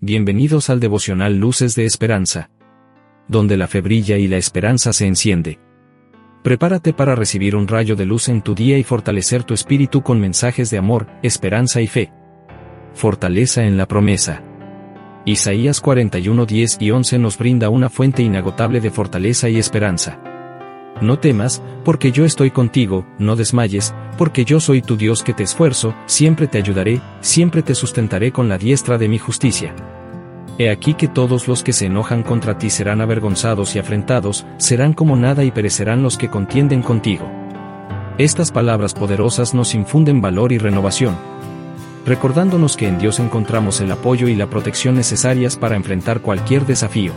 Bienvenidos al devocional Luces de Esperanza, donde la fe brilla y la esperanza se enciende. Prepárate para recibir un rayo de luz en tu día y fortalecer tu espíritu con mensajes de amor, esperanza y fe. Fortaleza en la promesa. Isaías 41:10 y 11 nos brinda una fuente inagotable de fortaleza y esperanza. No temas, porque yo estoy contigo, no desmayes, porque yo soy tu Dios que te esfuerzo, siempre te ayudaré, siempre te sustentaré con la diestra de mi justicia. He aquí que todos los que se enojan contra ti serán avergonzados y afrentados, serán como nada y perecerán los que contienden contigo. Estas palabras poderosas nos infunden valor y renovación, recordándonos que en Dios encontramos el apoyo y la protección necesarias para enfrentar cualquier desafío.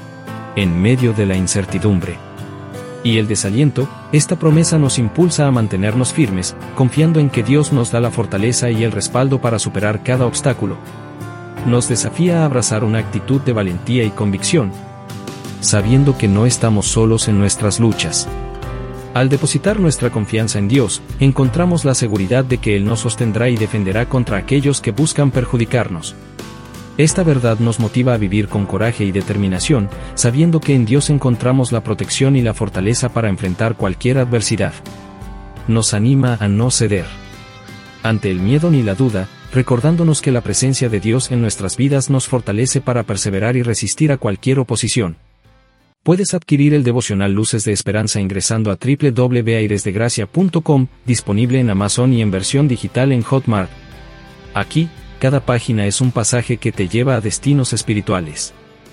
En medio de la incertidumbre y el desaliento, esta promesa nos impulsa a mantenernos firmes, confiando en que Dios nos da la fortaleza y el respaldo para superar cada obstáculo. Nos desafía a abrazar una actitud de valentía y convicción, sabiendo que no estamos solos en nuestras luchas. Al depositar nuestra confianza en Dios, encontramos la seguridad de que Él nos sostendrá y defenderá contra aquellos que buscan perjudicarnos. Esta verdad nos motiva a vivir con coraje y determinación, sabiendo que en Dios encontramos la protección y la fortaleza para enfrentar cualquier adversidad. Nos anima a no ceder ante el miedo ni la duda, recordándonos que la presencia de Dios en nuestras vidas nos fortalece para perseverar y resistir a cualquier oposición. Puedes adquirir el devocional Luces de Esperanza ingresando a www.airesdegracia.com, disponible en Amazon y en versión digital en Hotmart. Aquí, cada página es un pasaje que te lleva a destinos espirituales.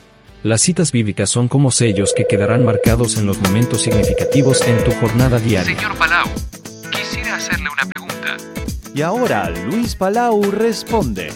Las citas bíblicas son como sellos que quedarán marcados en los momentos significativos en tu jornada diaria. Señor Palau, quisiera hacerle una pregunta. Y ahora Luis Palau responde.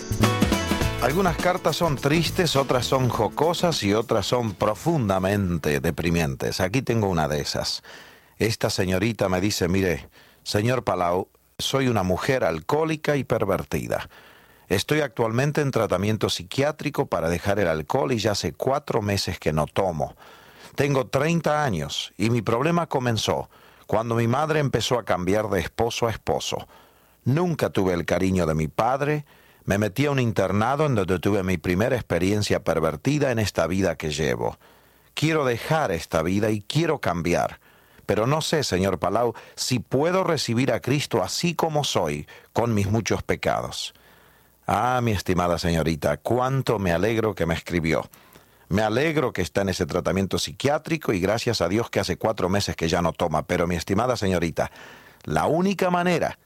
Algunas cartas son tristes, otras son jocosas y otras son profundamente deprimentes. Aquí tengo una de esas. Esta señorita me dice, mire, señor Palau, soy una mujer alcohólica y pervertida. Estoy actualmente en tratamiento psiquiátrico para dejar el alcohol y ya hace 4 meses que no tomo. Tengo 30 años y mi problema comenzó cuando mi madre empezó a cambiar de esposo a esposo. Nunca tuve el cariño de mi padre, me metí a un internado en donde tuve mi primera experiencia pervertida en esta vida que llevo. Quiero dejar esta vida y quiero cambiar, pero no sé, señor Palau, si puedo recibir a Cristo así como soy, con mis muchos pecados. Ah, mi estimada señorita, cuánto me alegro que me escribió. Me alegro que está en ese tratamiento psiquiátrico y gracias a Dios que hace 4 meses que ya no toma. Pero mi estimada señorita, la única manera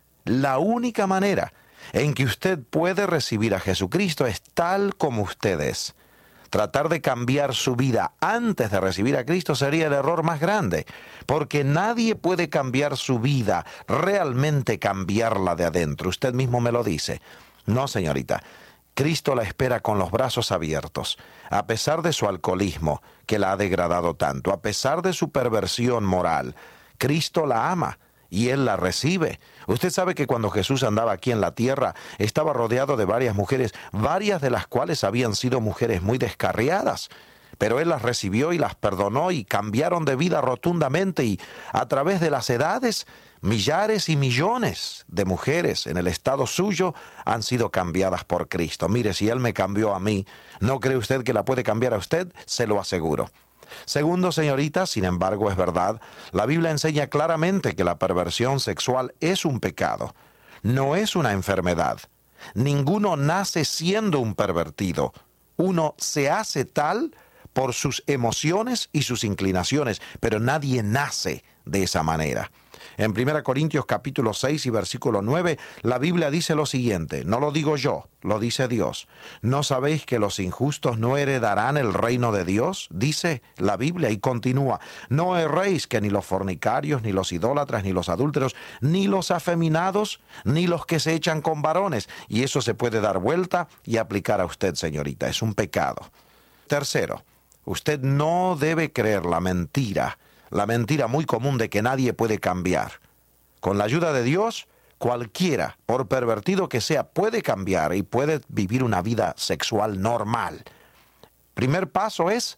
en que usted puede recibir a Jesucristo es tal como usted es. Tratar de cambiar su vida antes de recibir a Cristo sería el error más grande, porque nadie puede cambiar su vida, realmente cambiarla de adentro. Usted mismo me lo dice. No, señorita, Cristo la espera con los brazos abiertos, a pesar de su alcoholismo, que la ha degradado tanto, a pesar de su perversión moral. Cristo la ama y Él la recibe. Usted sabe que cuando Jesús andaba aquí en la tierra, estaba rodeado de varias mujeres, varias de las cuales habían sido mujeres muy descarriadas. Pero Él las recibió y las perdonó y cambiaron de vida rotundamente y a través de las edades, millares y millones de mujeres en el estado suyo han sido cambiadas por Cristo. Mire, si Él me cambió a mí, ¿no cree usted que la puede cambiar a usted? Se lo aseguro. Segundo, señorita, sin embargo, es verdad, la Biblia enseña claramente que la perversión sexual es un pecado, no es una enfermedad. Ninguno nace siendo un pervertido. Uno se hace tal por sus emociones y sus inclinaciones, pero nadie nace de esa manera. En 1 Corintios capítulo 6 y versículo 9, la Biblia dice lo siguiente, no lo digo yo, lo dice Dios. ¿No sabéis que los injustos no heredarán el reino de Dios? Dice la Biblia y continúa, no erréis que ni los fornicarios, ni los idólatras, ni los adúlteros, ni los afeminados, ni los que se echan con varones. Y eso se puede dar vuelta y aplicar a usted, señorita, es un pecado. Tercero, usted no debe creer la mentira muy común de que nadie puede cambiar. Con la ayuda de Dios, cualquiera, por pervertido que sea, puede cambiar y puede vivir una vida sexual normal. Primer paso es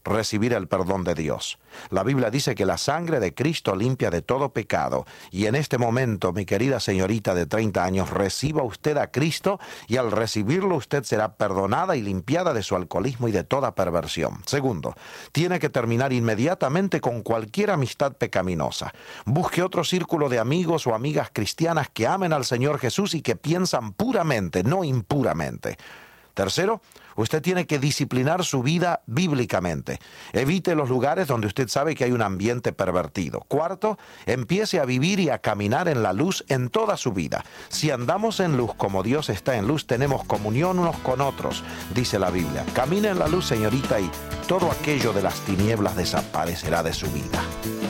recibir el perdón de Dios. La Biblia dice que la sangre de Cristo limpia de todo pecado. Y en este momento, mi querida señorita de 30 años, reciba usted a Cristo y al recibirlo usted será perdonada y limpiada de su alcoholismo y de toda perversión. Segundo, tiene que terminar inmediatamente con cualquier amistad pecaminosa. Busque otro círculo de amigos o amigas cristianas que amen al Señor Jesús y que piensan puramente, no impuramente. Tercero, usted tiene que disciplinar su vida bíblicamente. Evite los lugares donde usted sabe que hay un ambiente pervertido. Cuarto, empiece a vivir y a caminar en la luz en toda su vida. Si andamos en luz como Dios está en luz, tenemos comunión unos con otros, dice la Biblia. Camine en la luz, señorita, y todo aquello de las tinieblas desaparecerá de su vida.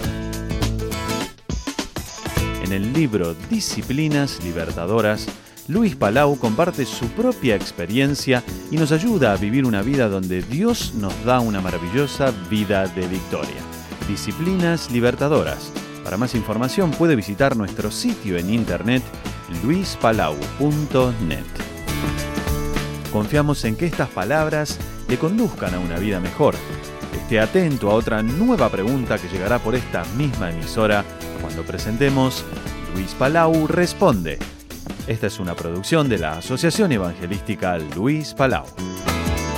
En el libro Disciplinas Libertadoras, Luis Palau comparte su propia experiencia y nos ayuda a vivir una vida donde Dios nos da una maravillosa vida de victoria. Disciplinas Libertadoras. Para más información puede visitar nuestro sitio en internet luispalau.net. Confiamos en que estas palabras le conduzcan a una vida mejor. Esté atento a otra nueva pregunta que llegará por esta misma emisora cuando presentemos Luis Palau Responde. Esta es una producción de la Asociación Evangelística Luis Palau.